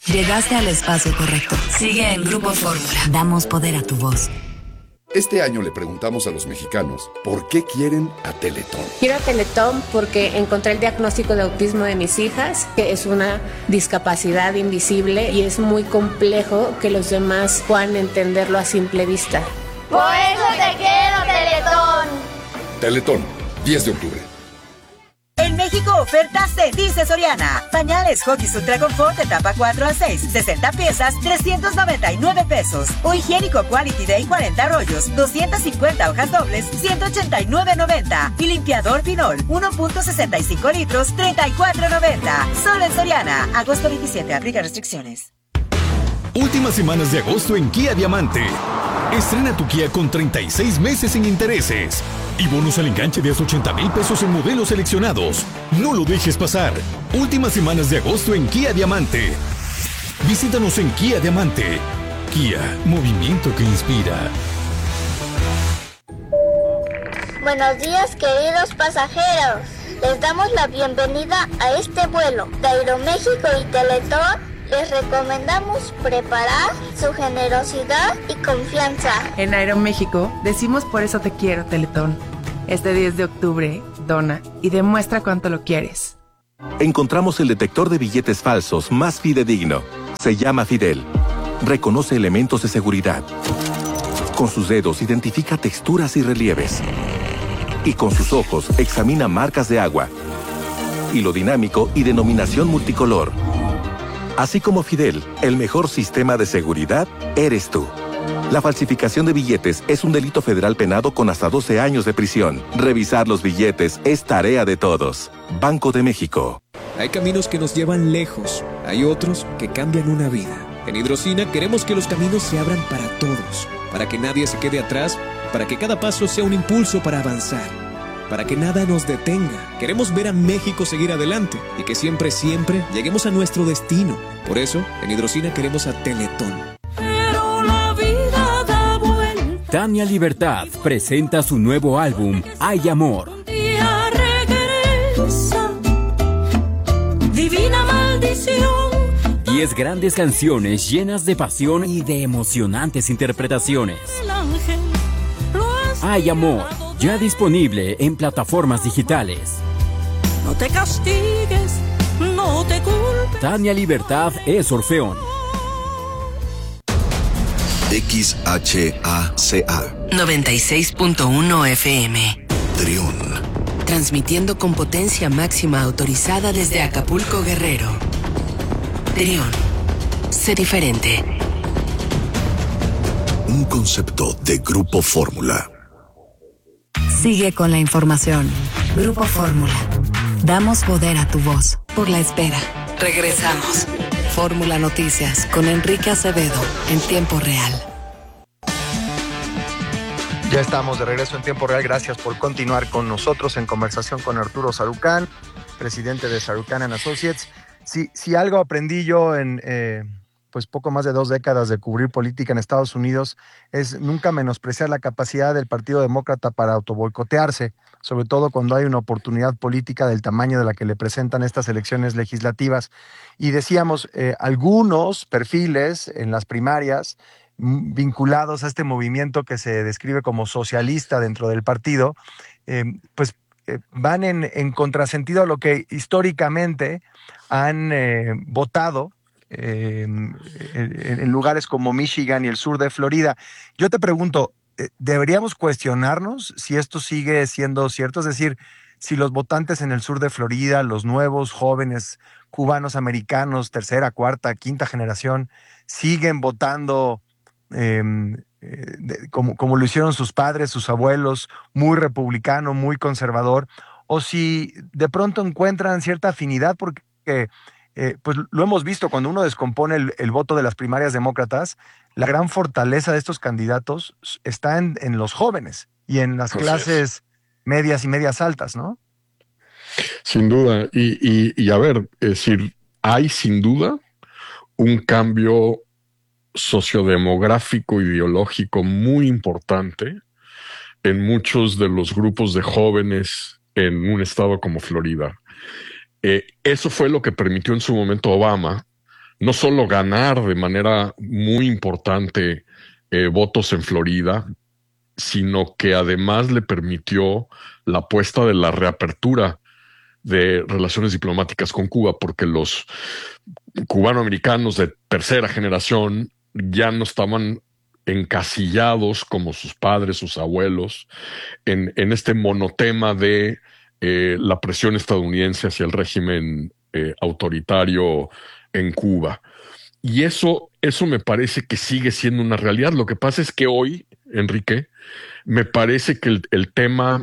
Llegaste al espacio correcto. Sigue en Grupo Fórmula. Damos poder a tu voz. Este año le preguntamos a los mexicanos por qué quieren a Teletón. Quiero a Teletón porque encontré el diagnóstico de autismo de mis hijas, que es una discapacidad invisible y es muy complejo que los demás puedan entenderlo a simple vista. Por eso te quiero, Teletón. Teletón, 10 de octubre. En México, ofertas de Dice Soriana. Pañales Huggies Ultra Confort etapa 4 a 6, 60 piezas, 399 pesos. O higiénico Quality Day 40 rollos, 250 hojas dobles, 189.90. Y limpiador Pinol, 1.65 litros, 34.90. Solo en Soriana. Agosto 27, aplica restricciones. Últimas semanas de agosto en Kia Diamante. Estrena tu Kia con 36 meses sin intereses. Y bonus al enganche de hasta 80,000 pesos en modelos seleccionados. No lo dejes pasar. Últimas semanas de agosto en Kia Diamante. Visítanos en Kia Diamante. Kia, movimiento que inspira. Buenos días, queridos pasajeros. Les damos la bienvenida a este vuelo de Aeroméxico y Teletón. Les recomendamos preparar su generosidad y confianza. En Aeroméxico decimos por eso te quiero, Teletón. Este 10 de octubre, dona y demuestra cuánto lo quieres. Encontramos el detector de billetes falsos más fidedigno. Se llama Fidel. Reconoce elementos de seguridad. Con sus dedos identifica texturas y relieves. Y con sus ojos examina marcas de agua. Hilo dinámico y denominación multicolor. Así como Fidel, el mejor sistema de seguridad eres tú. La falsificación de billetes es un delito federal penado con hasta 12 años de prisión. Revisar los billetes es tarea de todos. Banco de México. Hay caminos que nos llevan lejos, hay otros que cambian una vida. En Hidrocina queremos que los caminos se abran para todos, para que nadie se quede atrás, para que cada paso sea un impulso para avanzar, para que nada nos detenga. Queremos ver a México seguir adelante y que siempre, siempre lleguemos a nuestro destino. Por eso, en Hidrocina queremos a Teletón. Pero la vida da vuelta. Tania Libertad presenta su nuevo álbum, Hay Amor. Día regresa, divina maldición. 10 grandes canciones llenas de pasión y de emocionantes interpretaciones. El ángel Hay Amor, ya disponible en plataformas digitales. no te castigues, no te culpes. Tania Libertad es Orfeón. XHACA 96.1 FM. Triún. Transmitiendo con potencia máxima autorizada desde Acapulco, Guerrero. Triún. Sé diferente. Un concepto de Grupo Fórmula. Sigue con la información. Grupo Fórmula. Damos poder a tu voz. Por la espera. Regresamos. Fórmula Noticias con Enrique Acevedo en tiempo real. Ya estamos de regreso en tiempo real. Gracias por continuar con nosotros en conversación con Arturo Sarucán, presidente de Sarucán & Associates. Si algo aprendí yo en pues poco más de 2 décadas de cubrir política en Estados Unidos es nunca menospreciar la capacidad del Partido Demócrata para autoboicotearse, sobre todo cuando hay una oportunidad política del tamaño de la que le presentan estas elecciones legislativas. Y decíamos, algunos perfiles en las primarias vinculados a este movimiento que se describe como socialista dentro del partido, van en contrasentido a lo que históricamente han votado en lugares como Michigan y el sur de Florida. Yo te pregunto, ¿deberíamos cuestionarnos si esto sigue siendo cierto? Es decir, si los votantes en el sur de Florida, los nuevos jóvenes cubanos americanos, tercera, cuarta, quinta generación, siguen votando como lo hicieron sus padres, sus abuelos, muy republicano, muy conservador, o si de pronto encuentran cierta afinidad, porque pues lo hemos visto cuando uno descompone el voto de las primarias demócratas, la gran fortaleza de estos candidatos está en los jóvenes y en las clases medias y medias altas, ¿no? Sin duda, y a ver, es decir, hay sin duda un cambio sociodemográfico, ideológico muy importante en muchos de los grupos de jóvenes en un estado como Florida. Eso fue lo que permitió en su momento Obama no solo ganar de manera muy importante votos en Florida, sino que además le permitió la apuesta de la reapertura de relaciones diplomáticas con Cuba, porque los cubanoamericanos de tercera generación ya no estaban encasillados como sus padres, sus abuelos, en este monotema de la presión estadounidense hacia el régimen autoritario en Cuba. Y eso me parece que sigue siendo una realidad. Lo que pasa es que hoy, Enrique, me parece que el tema,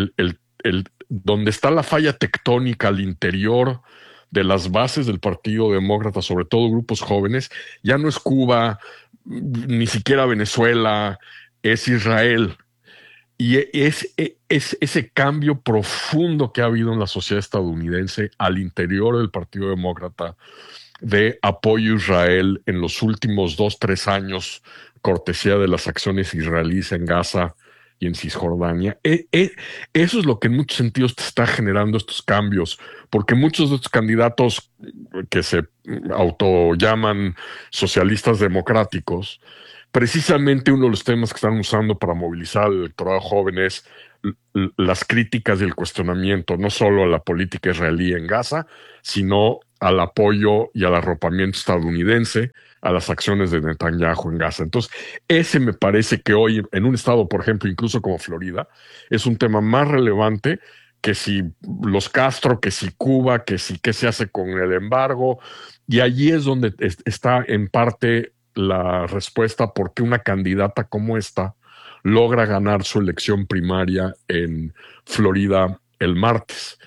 donde está la falla tectónica al interior de las bases del Partido Demócrata, sobre todo grupos jóvenes, ya no es Cuba, ni siquiera Venezuela, es Israel. Y es ese cambio profundo que ha habido en la sociedad estadounidense al interior del Partido Demócrata de apoyo a Israel en los últimos 2-3 años, cortesía de las acciones israelíes en Gaza y en Cisjordania. Eso es lo que en muchos sentidos te está generando estos cambios, porque muchos de estos candidatos que se autollaman socialistas democráticos, precisamente uno de los temas que están usando para movilizar al electorado joven es las críticas y el cuestionamiento, no solo a la política israelí en Gaza, sino al apoyo y al arropamiento estadounidense a las acciones de Netanyahu en Gaza. Entonces, ese me parece que hoy, en un estado, por ejemplo, incluso como Florida, es un tema más relevante que si los Castro, que si Cuba, que si qué se hace con el embargo. Y allí es donde está en parte la respuesta por qué una candidata como esta logra ganar su elección primaria en Florida el martes.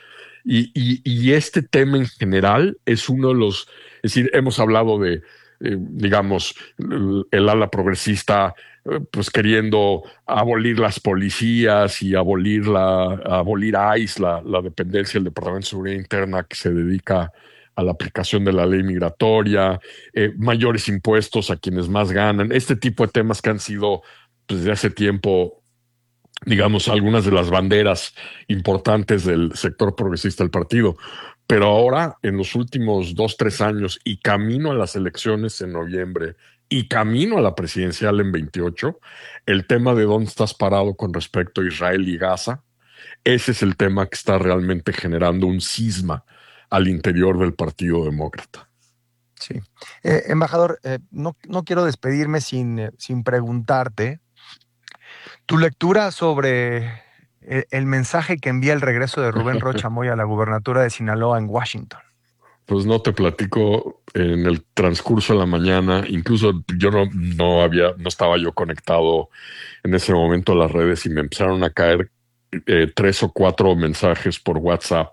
Y este tema en general es uno de los, es decir, hemos hablado de, digamos, el ala progresista pues queriendo abolir las policías y abolir ICE, la dependencia del Departamento de Seguridad Interna que se dedica a la aplicación de la ley migratoria, mayores impuestos a quienes más ganan, este tipo de temas que han sido pues, desde hace tiempo, digamos, algunas de las banderas importantes del sector progresista del partido. Pero ahora, en los últimos 2-3 años y camino a las elecciones en noviembre y camino a la presidencial en 28, el tema de dónde estás parado con respecto a Israel y Gaza, ese es el tema que está realmente generando un cisma al interior del Partido Demócrata. Sí. Embajador, no quiero despedirme sin preguntarte tu lectura sobre el mensaje que envía el regreso de Rubén Rocha Moya a la gubernatura de Sinaloa en Washington. Pues no te platico, en el transcurso de la mañana, incluso yo no estaba yo conectado en ese momento a las redes y me empezaron a caer 3 o 4 mensajes por WhatsApp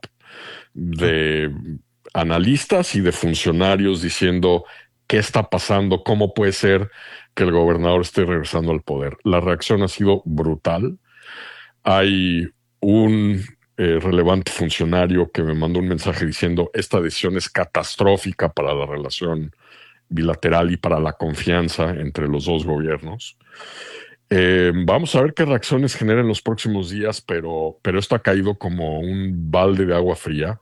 de analistas y de funcionarios diciendo qué está pasando, cómo puede ser que el gobernador esté regresando al poder. La reacción ha sido brutal. Hay un relevante funcionario que me mandó un mensaje diciendo esta decisión es catastrófica para la relación bilateral y para la confianza entre los dos gobiernos. Vamos a ver qué reacciones genera en los próximos días, pero esto ha caído como un balde de agua fría.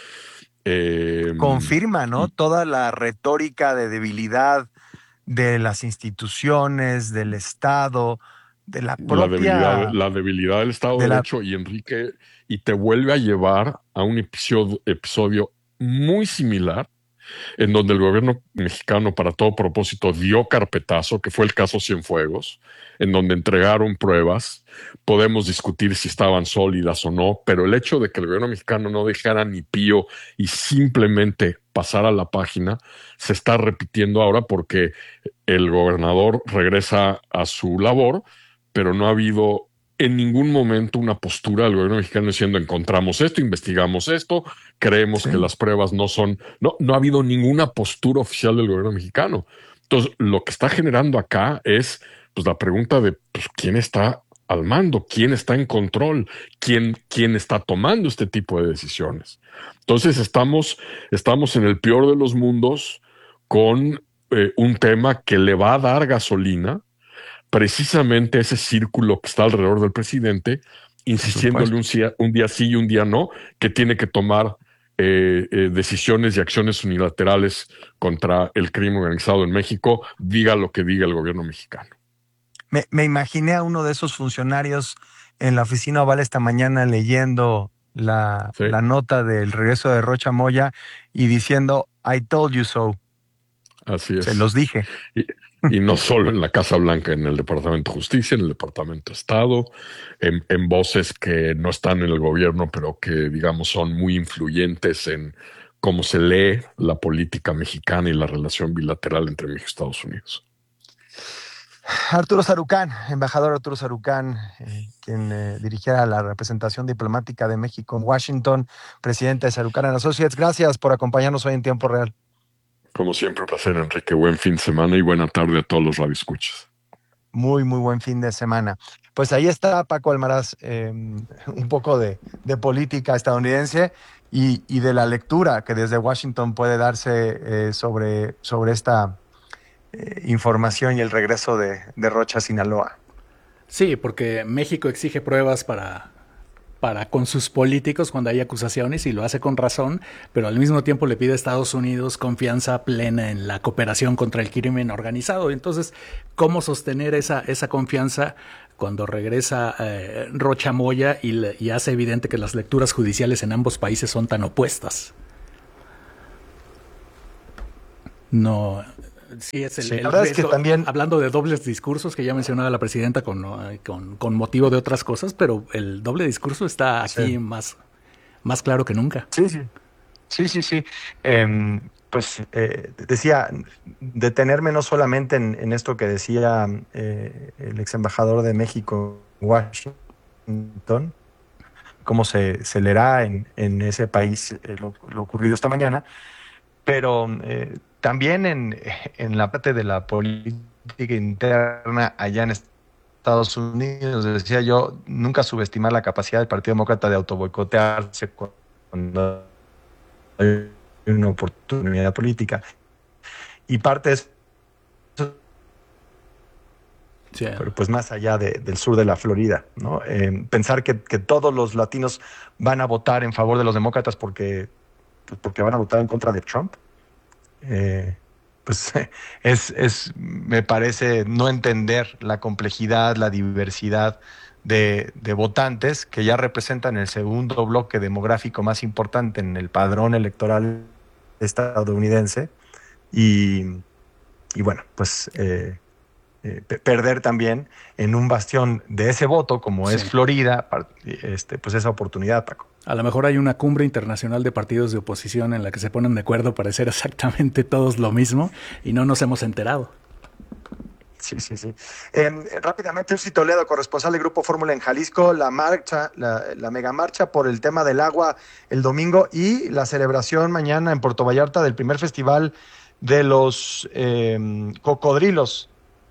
Confirma, ¿no? Toda la retórica de debilidad de las instituciones, del Estado, de la propia... La debilidad del Estado de Derecho, y Enrique, y te vuelve a llevar a un episodio muy similar en donde el gobierno mexicano para todo propósito dio carpetazo, que fue el caso Cienfuegos, en donde entregaron pruebas. Podemos discutir si estaban sólidas o no, pero el hecho de que el gobierno mexicano no dejara ni pío y simplemente pasara la página se está repitiendo ahora porque el gobernador regresa a su labor, pero no ha habido en ningún momento una postura del gobierno mexicano diciendo encontramos esto, investigamos esto, creemos que las pruebas no son... No ha habido ninguna postura oficial del gobierno mexicano. Entonces, lo que está generando acá es pues, la pregunta de pues, quién está al mando, quién está en control, quién está tomando este tipo de decisiones. Entonces, estamos en el peor de los mundos con un tema que le va a dar gasolina precisamente ese círculo que está alrededor del presidente, insistiéndole un día sí y un día no, que tiene que tomar decisiones y acciones unilaterales contra el crimen organizado en México, diga lo que diga el gobierno mexicano. Me imaginé a uno de esos funcionarios en la oficina Oval esta mañana leyendo la nota del regreso de Rocha Moya y diciendo, I told you so. Así es. Se los dije. Y no solo en la Casa Blanca, en el Departamento de Justicia, en el Departamento de Estado, en voces que no están en el gobierno, pero que, digamos, son muy influyentes en cómo se lee la política mexicana y la relación bilateral entre México y Estados Unidos. Arturo Sarucán, embajador Arturo Sarucán, quien dirigiera la representación diplomática de México en Washington, presidente de Sarucán Associates. Gracias por acompañarnos hoy en Tiempo Real. Como siempre, un placer, Enrique. Buen fin de semana y buena tarde a todos los radioescuchas. Muy buen fin de semana. Pues ahí está Paco Almaraz, un poco de política estadounidense y de la lectura que desde Washington puede darse sobre esta información y el regreso de Rocha a Sinaloa. Sí, porque México exige pruebas para con sus políticos cuando hay acusaciones y lo hace con razón, pero al mismo tiempo le pide a Estados Unidos confianza plena en la cooperación contra el crimen organizado. Entonces, ¿cómo sostener esa confianza cuando regresa Rocha Moya y hace evidente que las lecturas judiciales en ambos países son tan opuestas? No. Sí, la verdad es que también, hablando de dobles discursos que ya mencionaba la presidenta con motivo de otras cosas, pero el doble discurso está aquí más claro que nunca. Sí. Decía, detenerme no solamente en esto que decía el ex embajador de México en Washington, cómo se leerá en ese país lo ocurrido esta mañana, pero también en la parte de la política interna allá en Estados Unidos, decía yo, nunca subestimar la capacidad del Partido Demócrata de autoboicotearse cuando hay una oportunidad política. Y parte de eso, pero pues más allá del sur de la Florida, ¿no? Pensar que todos los latinos van a votar en favor de los demócratas porque van a votar en contra de Trump. Me parece no entender la complejidad, la diversidad de votantes que ya representan el segundo bloque demográfico más importante en el padrón electoral estadounidense y bueno, pues perder también en un bastión de ese voto como es Florida, pues esa oportunidad, Paco. A lo mejor hay una cumbre internacional de partidos de oposición en la que se ponen de acuerdo para hacer exactamente todos lo mismo y no nos hemos enterado. Sí. Rápidamente, Uzi Toledo, corresponsal del Grupo Fórmula en Jalisco, la megamarcha por el tema del agua el domingo y la celebración mañana en Puerto Vallarta del primer festival de los cocodrilos.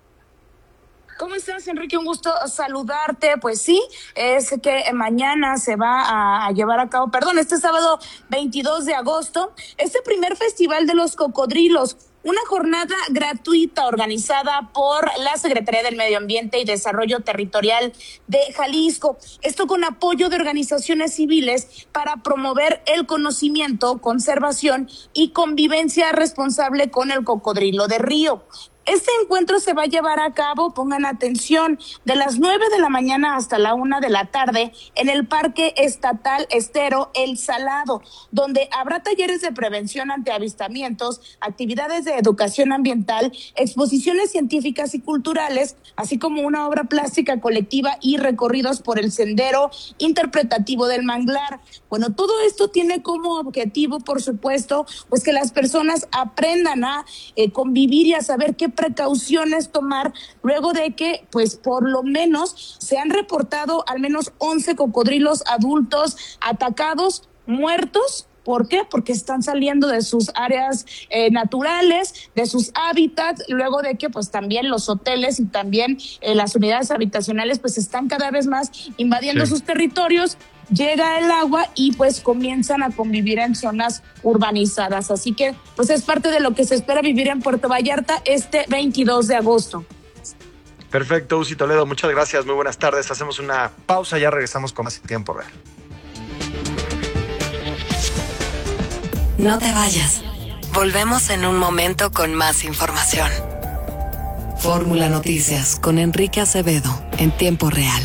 ¿Cómo estás, Enrique? Un gusto saludarte. Pues sí, es que mañana se va a llevar a cabo, este sábado 22 de agosto, este primer festival de los cocodrilos, una jornada gratuita organizada por la Secretaría del Medio Ambiente y Desarrollo Territorial de Jalisco. Esto con apoyo de organizaciones civiles para promover el conocimiento, conservación y convivencia responsable con el cocodrilo de río. Este encuentro se va a llevar a cabo, pongan atención, de las 9 de la mañana hasta la 1 de la tarde en el Parque Estatal Estero El Salado, donde habrá talleres de prevención ante avistamientos, actividades de educación ambiental, exposiciones científicas y culturales, así como una obra plástica colectiva y recorridos por el sendero interpretativo del manglar. Bueno, todo esto tiene como objetivo, por supuesto, pues que las personas aprendan a convivir y a saber qué precauciones tomar luego de que, pues por lo menos, se han reportado al menos 11 cocodrilos adultos atacados, muertos. ¿Por qué? Porque están saliendo de sus áreas naturales, de sus hábitats, luego de que pues también los hoteles y también las unidades habitacionales pues están cada vez más invadiendo sus territorios. Llega el agua y pues comienzan a convivir en zonas urbanizadas. Así que pues es parte de lo que se espera vivir en Puerto Vallarta este 22 de agosto. Perfecto, Uzi Toledo, muchas gracias, muy buenas tardes. Hacemos una pausa, ya regresamos con más Tiempo Real. No te vayas. Volvemos en un momento con más información. Fórmula Noticias con Enrique Acevedo en tiempo real.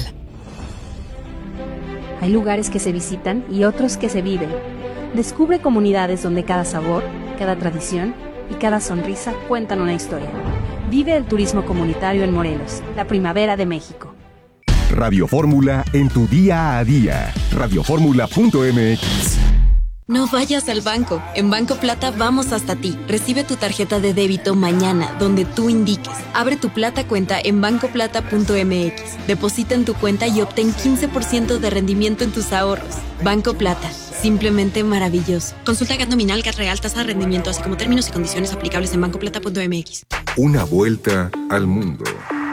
Hay lugares que se visitan y otros que se viven. Descubre comunidades donde cada sabor, cada tradición y cada sonrisa cuentan una historia. Vive el turismo comunitario en Morelos, la primavera de México. Radio Fórmula en tu día a día. Radioformula.mx. No vayas al banco. En Banco Plata vamos hasta ti. Recibe tu tarjeta de débito mañana, donde tú indiques. Abre tu Plata cuenta en bancoplata.mx. Deposita en tu cuenta y obtén 15% de rendimiento en tus ahorros. Banco Plata. Simplemente maravilloso. Consulta GAT nominal, GAT real, tasa de rendimiento, así como términos y condiciones aplicables en bancoplata.mx. Una vuelta al mundo.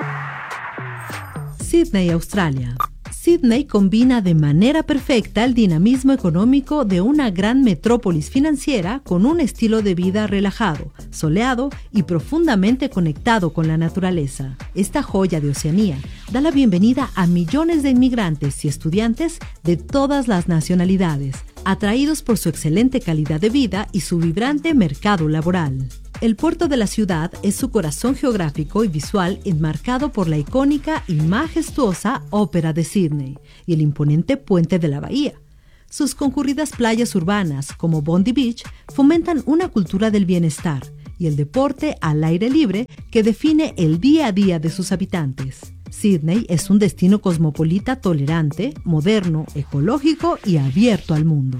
Sydney, Australia. Sydney combina de manera perfecta el dinamismo económico de una gran metrópolis financiera con un estilo de vida relajado, soleado y profundamente conectado con la naturaleza. Esta joya de Oceanía da la bienvenida a millones de inmigrantes y estudiantes de todas las nacionalidades, atraídos por su excelente calidad de vida y su vibrante mercado laboral. El puerto de la ciudad es su corazón geográfico y visual enmarcado por la icónica y majestuosa Ópera de Sydney y el imponente puente de la bahía. Sus concurridas playas urbanas, como Bondi Beach, fomentan una cultura del bienestar y el deporte al aire libre que define el día a día de sus habitantes. Sydney es un destino cosmopolita tolerante, moderno, ecológico y abierto al mundo.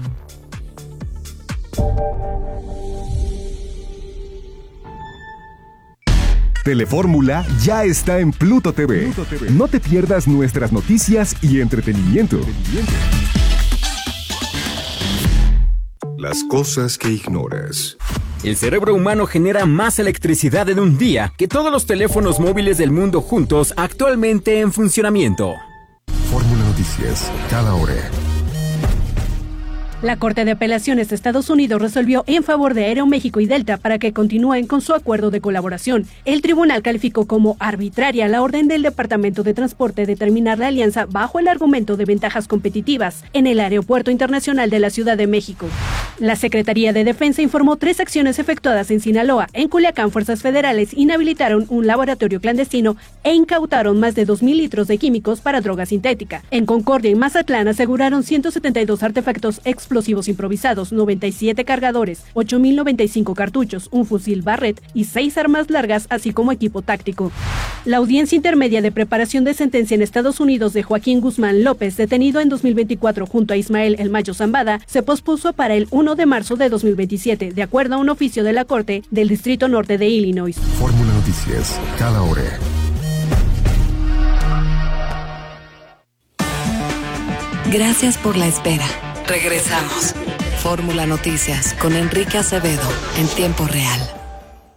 Telefórmula ya está en Pluto TV. No te pierdas nuestras noticias y entretenimiento. Las cosas que ignoras. El cerebro humano genera más electricidad en un día que todos los teléfonos móviles del mundo juntos actualmente en funcionamiento. Fórmula Noticias, cada hora. La Corte de Apelaciones de Estados Unidos resolvió en favor de Aeroméxico y Delta para que continúen con su acuerdo de colaboración. El tribunal calificó como arbitraria la orden del Departamento de Transporte de terminar la alianza bajo el argumento de ventajas competitivas en el Aeropuerto Internacional de la Ciudad de México. La Secretaría de Defensa informó 3 acciones efectuadas en Sinaloa. En Culiacán, fuerzas federales inhabilitaron un laboratorio clandestino e incautaron más de 2,000 litros de químicos para droga sintética. En Concordia y Mazatlán aseguraron 172 artefactos explosivos improvisados, 97 cargadores, 8,095 cartuchos, un fusil Barrett y 6 armas largas, así como equipo táctico. La audiencia intermedia de preparación de sentencia en Estados Unidos de Joaquín Guzmán López, detenido en 2024 junto a Ismael El Mayo Zambada, se pospuso para el 1 de marzo de 2027, de acuerdo a un oficio de la Corte del Distrito Norte de Illinois. Fórmula Noticias, cada hora. Gracias por la espera. Regresamos. Fórmula Noticias con Enrique Acevedo en tiempo real.